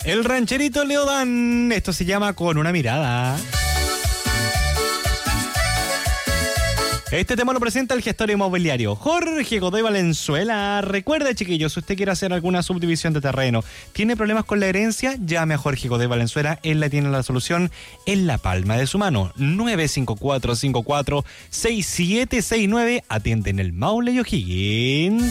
El rancherito Leodán. Esto se llama Con una mirada. Este tema lo presenta el gestor inmobiliario Jorge Godoy Valenzuela. Recuerda, chiquillos, si usted quiere hacer alguna subdivisión de terreno, tiene problemas con la herencia, llame a Jorge Godoy Valenzuela. Él la tiene la solución en la palma de su mano. 954-54-6769. Atiende en el Maule y O'Higgins.